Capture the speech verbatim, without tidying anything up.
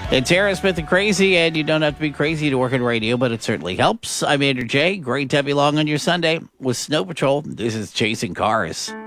It's Aerosmith and Crazy, and you don't have to be crazy to work in radio, but it certainly helps. I'm Andrew J. Great to have you along on your Sunday with Snow Patrol. This is Chasing Cars.